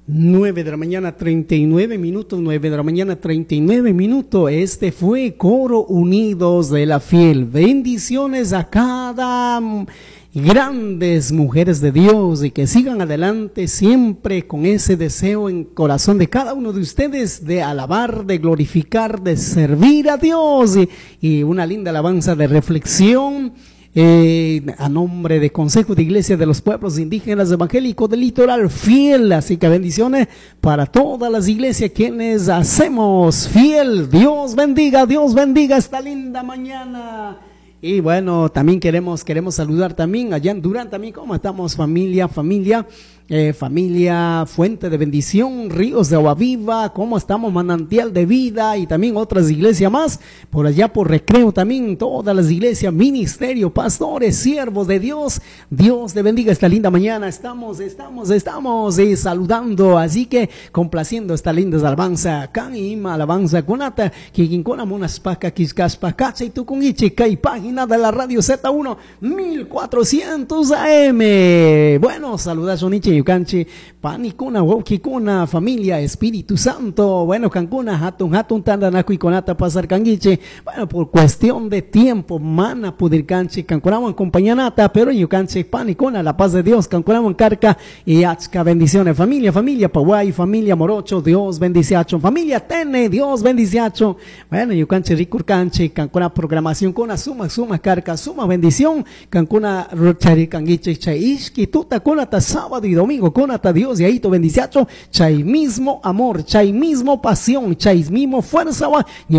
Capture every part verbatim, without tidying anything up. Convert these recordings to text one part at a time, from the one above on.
nueve de la mañana, treinta y nueve minutos, nueve de la mañana, treinta y nueve minutos. Este fue Coro Unidos de la Fiel. Bendiciones a cada grandes mujeres de Dios y que sigan adelante siempre con ese deseo en corazón de cada uno de ustedes de alabar, de glorificar, de servir a Dios y, y una linda alabanza de reflexión. Eh, a nombre de Consejo de Iglesia de los Pueblos Indígenas Evangélicos del Litoral Fiel, así que bendiciones para todas las iglesias quienes hacemos fiel. Dios bendiga, Dios bendiga esta linda mañana. Y bueno, también queremos, queremos saludar también allá en Durán también, ¿cómo estamos familia, familia? Eh, familia Fuente de Bendición, Ríos de Agua Viva, cómo estamos Manantial de Vida y también otras iglesias más, por allá por Recreo también, todas las iglesias, ministerio, pastores, siervos de Dios, Dios te bendiga esta linda mañana, estamos, estamos, estamos eh, saludando, así que complaciendo esta linda alabanza, Canima, alabanza conata, Kikinkona Monaspaca, Kiskaspacacha y Tukungichi, Kai, página de la radio Z uno, mil cuatrocientos A M. Bueno, saludas Sonichi Yucanchi, Panicuna, Wokikuna, familia, Espíritu Santo, bueno, Cancuna, Hatun, Hatun, Tandanaku y Conata, Pasar Canguiche, bueno, por cuestión de tiempo, Mana, Pudircanchi, Cancunamo en Compañanata, pero Yucanchi, Panicuna, la paz de Dios, Cancunamo en Carca y Achka, bendiciones, familia, familia, Pawai, familia Morocho, Dios bendiceacho, familia Tene, Dios bendiceacho, bueno, Yucanchi, Ricurcanchi, Cancuna, programación, Cona, Suma, Suma, Carca, Suma, bendición, Cancuna, Rochari, Canguiche, Chaishki, Tuta, Conata, sábado y domingo. Domingo, con hasta Dios y ahí tu bendicacho, chay mismo amor, chay mismo pasión, chay mismo fuerza,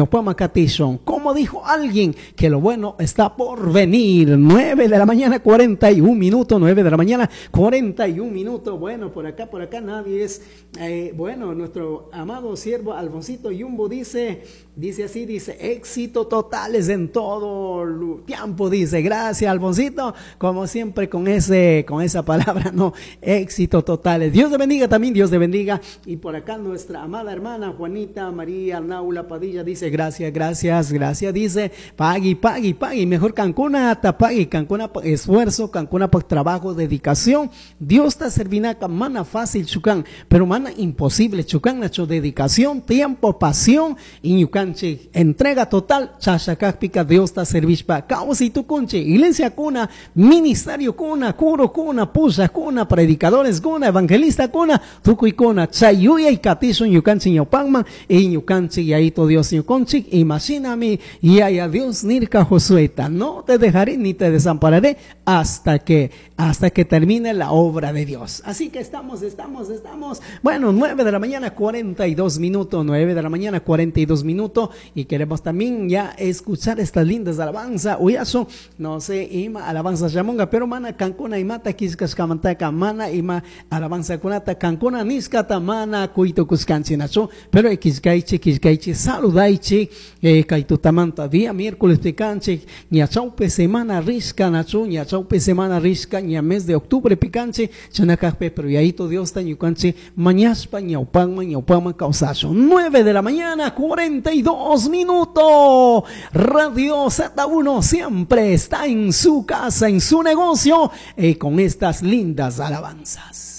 como dijo alguien, que lo bueno está por venir. Nueve de la mañana, cuarenta y un minutos, nueve de la mañana, cuarenta y un minutos, bueno, por acá, por acá nadie es, eh, bueno, nuestro amado siervo Alfonsito Yumbo dice, dice así, dice, éxito totales en todo tiempo, dice, gracias Alfonsito, como siempre con ese, con esa palabra, no, éxito totales. Dios te bendiga también, Dios te bendiga. Y por acá nuestra amada hermana Juanita María Naula Padilla dice, gracias, gracias, gracias, dice, pagui, pagui, pagui, mejor Cancuna hasta pagui, Cancuna esfuerzo, Cancuna por trabajo, dedicación. Dios te servirá, mana fácil, chucan, pero mana imposible, chucan, nacho, dedicación, tiempo, pasión, y yucanche, entrega total, chachacápica, Dios te servirá, para caos y tu conche, iglesia cuna, ministerio cuna, curo cuna, pusa cuna, predicadores cuna, evangelista cuna, tucuy cuna, chayuya y catizo en yucanchi ñopangman, y yucanchi y ahí todo Dios yuconchi, imagíname, y a Dios nirka josueta, no te dejaré ni te desampararé hasta que, hasta que termine la obra de Dios. Así que estamos, estamos, estamos, bueno, nueve de la mañana, cuarenta y dos minutos, nueve de la mañana, cuarenta y dos minutos, y queremos también ya escuchar estas lindas alabanzas, uyaso, no sé, ima alabanza yamonga, pero mana cancuna y mata quiscas camantaka, mana ima alabanza kunata cancuna niskata mana kuito cuscanchi nacho, pero xgaichi xgaichi saludaichi eh, kaitutamanta día miércoles de canche ni a chaupe semana risca nacho ni a chaupe semana risca ni a mes de octubre picanche chanacaspe pero yaito Dios ta yucanche mañaspa ñaupama ñaupama causacho. Nueve de la mañana cuarenta y dos minutos. Radio Z uno siempre está en su casa, en su negocio, eh, con estas lindas alabanzas.